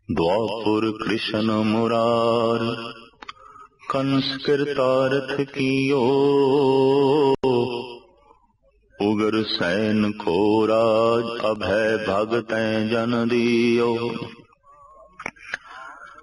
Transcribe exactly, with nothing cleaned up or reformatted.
द्वापुर कृष्ण मुरार कंस कृतार्थ कियो, उग्र सैन को राज अभय भगतैं जन दियो।